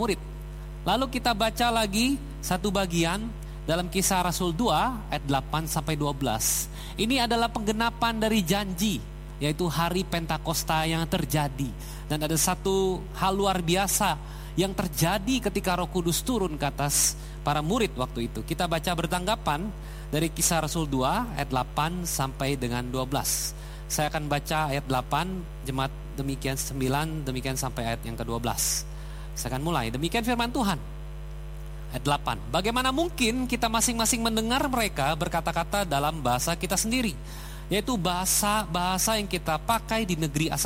murid. Lalu kita baca lagi satu bagian dalam Kisah Rasul 2 ayat 8 sampai 12. Ini adalah penggenapan dari janji, yaitu hari Pentakosta yang terjadi. Dan ada satu hal luar biasa yang terjadi ketika Roh Kudus turun ke atas para murid waktu itu. Kita baca bertanggapan dari Kisah Rasul 2 ayat 8 sampai dengan 12. Saya akan baca ayat 8, jemaat demikian 9, demikian sampai ayat yang ke-12. Saya akan mulai. Demikian firman Tuhan. Ayat 8. Bagaimana mungkin kita masing-masing mendengar mereka berkata-kata dalam bahasa kita sendiri, yaitu bahasa yang kita pakai di negeri asal